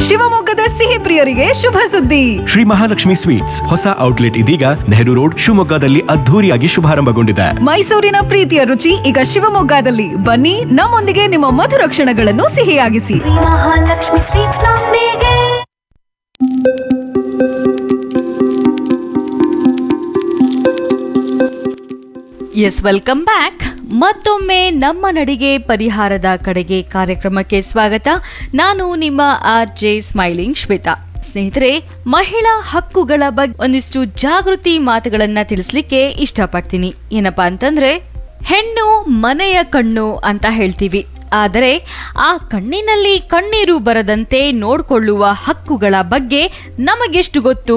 ಶಿವಮೊಗ್ಗದ ಸಿಹಿ ಪ್ರಿಯರಿಗೆ ಶುಭ ಸುದ್ದಿ. ಶ್ರೀ ಮಹಾಲಕ್ಷ್ಮಿ ಸ್ವೀಟ್ಸ್ ಹೊಸ ಔಟ್ಲೆಟ್ ಇದೀಗ ನೆಹರು ರೋಡ್ ಶಿವಮೊಗ್ಗದಲ್ಲಿ ಅದ್ಧೂರಿಯಾಗಿ ಶುಭಾರಂಭಗೊಂಡಿದೆ. ಮೈಸೂರಿನ ಪ್ರೀತಿಯ ರುಚಿ ಈಗ ಶಿವಮೊಗ್ಗದಲ್ಲಿ. ಬನ್ನಿ, ನಮ್ಮೊಂದಿಗೆ ನಿಮ್ಮ ಮಧುರ ಕ್ಷಣಗಳನ್ನು ಸಿಹಿಯಾಗಿಸಿ. ಮಹಾಲಕ್ಷ್ಮಿ ಸ್ವೀಟ್ಸ್ ನೊಂದಿಗೆ. S, welcome back. ಮತ್ತೊಮ್ಮೆ ನಮ್ಮ ನಡಿಗೆ ಪರಿಹಾರದ ಕಡೆಗೆ ಕಾರ್ಯಕ್ರಮಕ್ಕೆ ಸ್ವಾಗತ. ನಾನು ನಿಮ್ಮ RJ ಸ್ಮೈಲಿಂಗ್ ಶ್ವೇತಾ. ಸ್ನೇಹಿತರೆ, ಮಹಿಳಾ ಹಕ್ಕುಗಳ ಬಗ್ಗೆ ಒಂದಿಷ್ಟು ಜಾಗೃತಿ ಮಾತುಗಳನ್ನ ತಿಳಿಸ್ಲಿಕ್ಕೆ ಇಷ್ಟಪಡ್ತೀನಿ. ಏನಪ್ಪಾ ಅಂತಂದ್ರೆ, ಹೆಣ್ಣು ಮನೆಯ ಕಣ್ಣು ಅಂತ ಹೇಳ್ತೀವಿ. ಆದರೆ ಆ ಕಣ್ಣಿನಲ್ಲಿ ಕಣ್ಣೀರು ಬರದಂತೆ ನೋಡಿಕೊಳ್ಳುವ ಹಕ್ಕುಗಳ ಬಗ್ಗೆ ನಮಗೆಷ್ಟು ಗೊತ್ತು?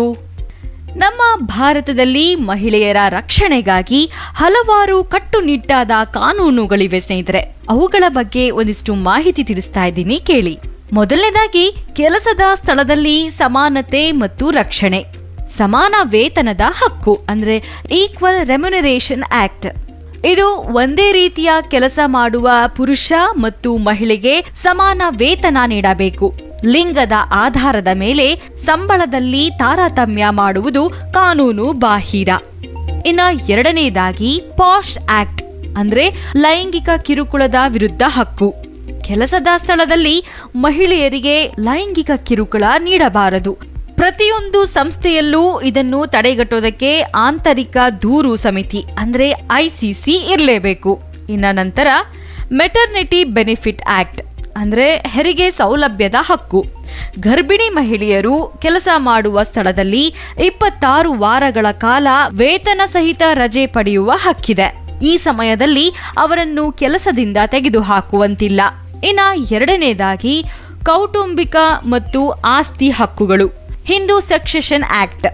ನಮ್ಮ ಭಾರತದಲ್ಲಿ ಮಹಿಳೆಯರ ರಕ್ಷಣೆಗಾಗಿ ಹಲವಾರು ಕಟ್ಟುನಿಟ್ಟಾದ ಕಾನೂನುಗಳಿವೆ ಸ್ನೇಹಿತರೆ. ಅವುಗಳ ಬಗ್ಗೆ ಒಂದಿಷ್ಟು ಮಾಹಿತಿ ತಿಳಿಸ್ತಾ ಇದ್ದೀನಿ, ಕೇಳಿ. ಮೊದಲನೇದಾಗಿ, ಕೆಲಸದ ಸ್ಥಳದಲ್ಲಿ ಸಮಾನತೆ ಮತ್ತು ರಕ್ಷಣೆ. ಸಮಾನ ವೇತನದ ಹಕ್ಕು ಅಂದ್ರೆ ಈಕ್ವಲ್ ರೆಮ್ಯುನರೇಷನ್ ಆಕ್ಟ್. ಇದು ಒಂದೇ ರೀತಿಯ ಕೆಲಸ ಮಾಡುವ ಪುರುಷ ಮತ್ತು ಮಹಿಳೆಗೆ ಸಮಾನ ವೇತನ ನೀಡಬೇಕು. ಲಿಂಗದ ಆಧಾರದ ಮೇಲೆ ಸಂಬಳದಲ್ಲಿ ತಾರತಮ್ಯ ಮಾಡುವುದು ಕಾನೂನು ಬಾಹಿರ. ಇನ್ನ ಎರಡನೇದಾಗಿ, ಪಾಶ್ ಆಕ್ಟ್ ಅಂದ್ರೆ ಲೈಂಗಿಕ ಕಿರುಕುಳದ ವಿರುದ್ಧ ಹಕ್ಕು. ಕೆಲಸದ ಸ್ಥಳದಲ್ಲಿ ಮಹಿಳೆಯರಿಗೆ ಲೈಂಗಿಕ ಕಿರುಕುಳ ನೀಡಬಾರದು. ಪ್ರತಿಯೊಂದು ಸಂಸ್ಥೆಯಲ್ಲೂ ಇದನ್ನು ತಡೆಗಟ್ಟೋದಕ್ಕೆ ಆಂತರಿಕ ದೂರು ಸಮಿತಿ ಅಂದ್ರೆ ICC ಇರಲೇಬೇಕು. ಇನ್ನ ನಂತರ ಮೆಟರ್ನಿಟಿ ಬೆನಿಫಿಟ್ ಆಕ್ಟ್ ಅಂದ್ರೆ ಹೆರಿಗೆ ಸೌಲಭ್ಯದ ಹಕ್ಕು. ಗರ್ಭಿಣಿ ಮಹಿಳೆಯರು ಕೆಲಸ ಮಾಡುವ ಸ್ಥಳದಲ್ಲಿ 26 ವಾರಗಳ ಕಾಲ ವೇತನ ಸಹಿತ ರಜೆ ಪಡೆಯುವ ಹಕ್ಕಿದೆ. ಈ ಸಮಯದಲ್ಲಿ ಅವರನ್ನು ಕೆಲಸದಿಂದ ತೆಗೆದುಹಾಕುವಂತಿಲ್ಲ. ಇನ್ನ ಎರಡನೇದಾಗಿ, ಕೌಟುಂಬಿಕ ಮತ್ತು ಆಸ್ತಿ ಹಕ್ಕುಗಳು. ಹಿಂದೂ ಸಕ್ಸೆಷನ್ ಆಕ್ಟ್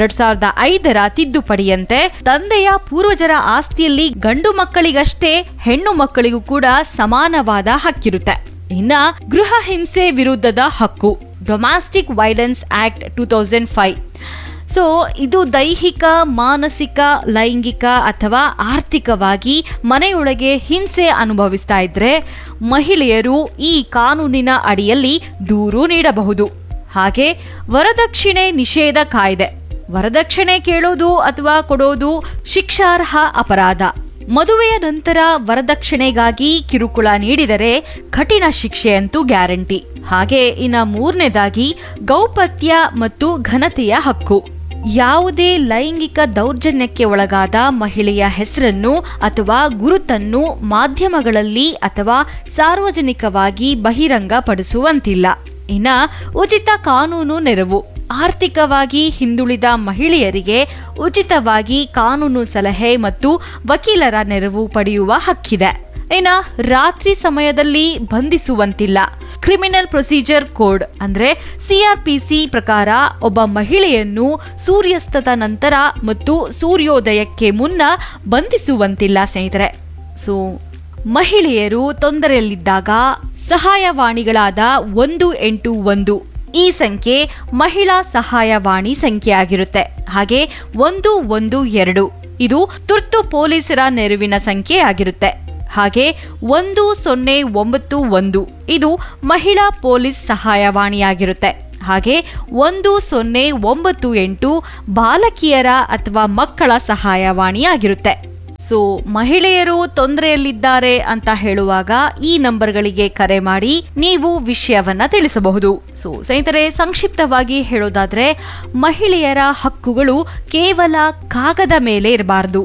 2005ರ ತಿದ್ದುಪಡಿಯಂತೆ ತಂದೆಯ ಪೂರ್ವಜರ ಆಸ್ತಿಯಲ್ಲಿ ಗಂಡು ಮಕ್ಕಳಿಗಷ್ಟೇ ಹೆಣ್ಣು ಮಕ್ಕಳಿಗೂ ಕೂಡ ಸಮಾನವಾದ ಹಕ್ಕಿರುತ್ತೆ. ಇನ್ನ ಗೃಹ ಹಿಂಸೆ ವಿರುದ್ಧದ ಹಕ್ಕು, ಡೊಮ್ಯಾಸ್ಟಿಕ್ ವೈಲೆನ್ಸ್ ಆಕ್ಟ್ 2005. ಸೊ ಇದು ದೈಹಿಕ, ಮಾನಸಿಕ, ಲೈಂಗಿಕ ಅಥವಾ ಆರ್ಥಿಕವಾಗಿ ಮನೆಯೊಳಗೆ ಹಿಂಸೆ ಅನುಭವಿಸ್ತಾ ಇದ್ರೆ ಮಹಿಳೆಯರು ಈ ಕಾನೂನಿನ ಅಡಿಯಲ್ಲಿ ದೂರು ನೀಡಬಹುದು. ಹಾಗೆ ವರದಕ್ಷಿಣೆ ನಿಷೇಧ ಕಾಯ್ದೆ. ವರದಕ್ಷಿಣೆ ಕೇಳೋದು ಅಥವಾ ಕೊಡೋದು ಶಿಕ್ಷಾರ್ಹ ಅಪರಾಧ. ಮದುವೆಯ ನಂತರ ವರದಕ್ಷಿಣೆಗಾಗಿ ಕಿರುಕುಳ ನೀಡಿದರೆ ಕಠಿಣ ಶಿಕ್ಷೆಯಂತೂ ಗ್ಯಾರಂಟಿ. ಹಾಗೆ ಇನ್ನ ಮೂರನೇದಾಗಿ, ಗೌಪ್ಯತೆ ಮತ್ತು ಘನತೆಯ ಹಕ್ಕು. ಯಾವುದೇ ಲೈಂಗಿಕ ದೌರ್ಜನ್ಯಕ್ಕೆ ಒಳಗಾದ ಮಹಿಳೆಯ ಹೆಸರನ್ನು ಅಥವಾ ಗುರುತನ್ನು ಮಾಧ್ಯಮಗಳಲ್ಲಿ ಅಥವಾ ಸಾರ್ವಜನಿಕವಾಗಿ ಬಹಿರಂಗಪಡಿಸುವಂತಿಲ್ಲ. ಇನ್ನ ಉಚಿತ ಕಾನೂನು ನೆರವು. ಆರ್ಥಿಕವಾಗಿ ಹಿಂದುಳಿದ ಮಹಿಳೆಯರಿಗೆ ಉಚಿತವಾಗಿ ಕಾನೂನು ಸಲಹೆ ಮತ್ತು ವಕೀಲರ ನೆರವು ಪಡೆಯುವ ಹಕ್ಕಿದೆ. ಇನ್ನ ರಾತ್ರಿ ಸಮಯದಲ್ಲಿ ಬಂಧಿಸುವಂತಿಲ್ಲ. ಕ್ರಿಮಿನಲ್ ಪ್ರೊಸೀಜರ್ ಕೋಡ್ ಅಂದ್ರೆ CRPC ಪ್ರಕಾರ ಒಬ್ಬ ಮಹಿಳೆಯನ್ನು ಸೂರ್ಯಾಸ್ತದ ನಂತರ ಮತ್ತು ಸೂರ್ಯೋದಯಕ್ಕೆ ಮುನ್ನ ಬಂಧಿಸುವಂತಿಲ್ಲ ಸ್ನೇಹಿತರೆ. ಸೊ ಮಹಿಳೆಯರು ತೊಂದರೆಯಲ್ಲಿದ್ದಾಗ ಸಹಾಯವಾಣಿಗಳಾದ 181 ಈ ಸಂಖ್ಯೆ ಮಹಿಳಾ ಸಹಾಯವಾಣಿ ಸಂಖ್ಯೆ ಆಗಿರುತ್ತೆ. ಹಾಗೆ 112 ಇದು ತುರ್ತು ಪೊಲೀಸರ ನೆರವಿನ ಸಂಖ್ಯೆ ಆಗಿರುತ್ತೆ. ಹಾಗೆ 1091 ಇದು ಮಹಿಳಾ ಪೊಲೀಸ್ ಸಹಾಯವಾಣಿಯಾಗಿರುತ್ತೆ. ಹಾಗೆ 1098 ಬಾಲಕಿಯರ ಅಥವಾ ಮಕ್ಕಳ ಸಹಾಯವಾಣಿಯಾಗಿರುತ್ತೆ. ಸೊ ಮಹಿಳೆಯರು ತೊಂದರೆಯಲ್ಲಿದ್ದಾರೆ ಅಂತ ಹೇಳುವಾಗ ಈ ನಂಬರ್ಗಳಿಗೆ ಕರೆ ಮಾಡಿ ನೀವು ವಿಷಯವನ್ನ ತಿಳಿಸಬಹುದು. ಸೊ ಸ್ನೇಹಿತರೆ, ಸಂಕ್ಷಿಪ್ತವಾಗಿ ಹೇಳೋದಾದ್ರೆ, ಮಹಿಳೆಯರ ಹಕ್ಕುಗಳು ಕೇವಲ ಕಾಗದ ಮೇಲೆ ಇರಬಾರದು.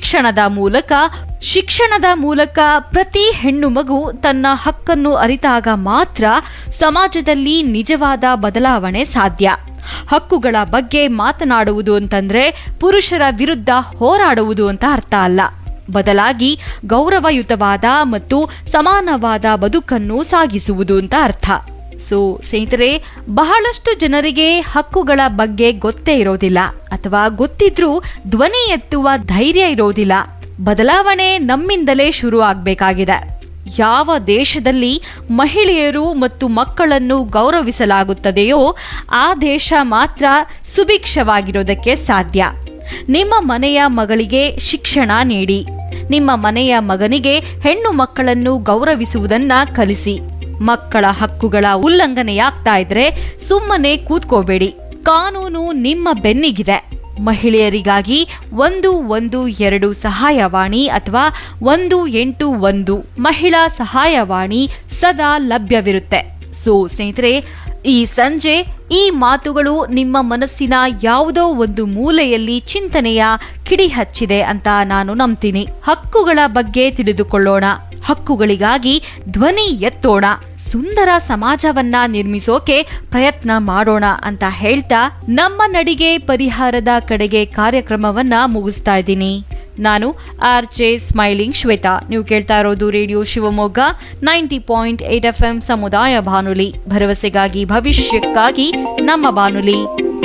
ಶಿಕ್ಷಣದ ಮೂಲಕ ಪ್ರತಿ ಹೆಣ್ಣು ಮಗು ತನ್ನ ಹಕ್ಕನ್ನು ಅರಿತಾಗ ಮಾತ್ರ ಸಮಾಜದಲ್ಲಿ ನಿಜವಾದ ಬದಲಾವಣೆ ಸಾಧ್ಯ. ಹಕ್ಕುಗಳ ಬಗ್ಗೆ ಮಾತನಾಡುವುದು ಅಂತಂದ್ರೆ ಪುರುಷರ ವಿರುದ್ಧ ಹೋರಾಡುವುದು ಅಂತ ಅರ್ಥ ಅಲ್ಲ. ಬದಲಾಗಿ ಗೌರವಯುತವಾದ ಮತ್ತು ಸಮಾನವಾದ ಬದುಕನ್ನು ಸಾಗಿಸುವುದು ಅಂತ ಅರ್ಥ. ಸೊ ಸ್ನೇಹಿತರೆ, ಬಹಳಷ್ಟು ಜನರಿಗೆ ಹಕ್ಕುಗಳ ಬಗ್ಗೆ ಗೊತ್ತೇ ಇರೋದಿಲ್ಲ ಅಥವಾ ಗೊತ್ತಿದ್ರೂ ಧ್ವನಿ ಎತ್ತುವ ಧೈರ್ಯ ಇರೋದಿಲ್ಲ. ಬದಲಾವಣೆ ನಮ್ಮಿಂದಲೇ ಶುರು ಆಗ್ಬೇಕಾಗಿದೆ. ಯಾವ ದೇಶದಲ್ಲಿ ಮಹಿಳೆಯರು ಮತ್ತು ಮಕ್ಕಳನ್ನು ಗೌರವಿಸಲಾಗುತ್ತದೆಯೋ ಆ ದೇಶ ಮಾತ್ರ ಸುಭಿಕ್ಷವಾಗಿರೋದಕ್ಕೆ ಸಾಧ್ಯ. ನಿಮ್ಮ ಮನೆಯ ಮಗಳಿಗೆ ಶಿಕ್ಷಣ ನೀಡಿ. ನಿಮ್ಮ ಮನೆಯ ಮಗನಿಗೆ ಹೆಣ್ಣು ಮಕ್ಕಳನ್ನು ಗೌರವಿಸುವುದನ್ನ ಕಲಿಸಿ. ಮಕ್ಕಳ ಹಕ್ಕುಗಳ ಉಲ್ಲಂಘನೆಯಾಗ್ತಾ ಇದ್ರೆ ಸುಮ್ಮನೆ ಕೂತ್ಕೋಬೇಡಿ. ಕಾನೂನು ನಿಮ್ಮ ಬೆನ್ನಿಗಿದೆ. ಮಹಿಳೆಯರಿಗಾಗಿ 112 ಸಹಾಯವಾಣಿ ಅಥವಾ 181 ಮಹಿಳಾ ಸಹಾಯವಾಣಿ ಸದಾ ಲಭ್ಯವಿರುತ್ತೆ. ಸೊ ಸ್ನೇಹಿತರೆ, ಈ ಸಂಜೆ ಈ ಮಾತುಗಳು ನಿಮ್ಮ ಮನಸ್ಸಿನ ಯಾವುದೋ ಒಂದು ಮೂಲೆಯಲ್ಲಿ ಚಿಂತನೆಯ ಕಿಡಿ ಹಚ್ಚಿದೆ ಅಂತ ನಾನು ನಂಬ್ತೀನಿ. ಹಕ್ಕುಗಳ ಬಗ್ಗೆ ತಿಳಿದುಕೊಳ್ಳೋಣ, ಹಕ್ಕುಗಳಿಗಾಗಿ ಧ್ವನಿ ಎತ್ತೋಣ, ಸುಂದರ ಸಮಾಜವನ್ನ ನಿರ್ಮಿಸೋಕೆ ಪ್ರಯತ್ನ ಮಾಡೋಣ ಅಂತ ಹೇಳ್ತಾ ನಮ್ಮ ನಡಿಗೆ ಪರಿಹಾರದ ಕಡೆಗೆ ಕಾರ್ಯಕ್ರಮವನ್ನ ಮುಗಿಸ್ತಾ ಇದ್ದೀನಿ. ನಾನು RJ ಸ್ಮೈಲಿಂಗ್ ಶ್ವೇತಾ. ನೀವು ಕೇಳ್ತಾ ಇರೋದು ರೇಡಿಯೋ ಶಿವಮೊಗ್ಗ 90.8 FM ಸಮುದಾಯ ಬಾನುಲಿ, ಭರವಸೆಗಾಗಿ ಭವಿಷ್ಯಕ್ಕಾಗಿ ನಮ್ಮ ಬಾನುಲಿ.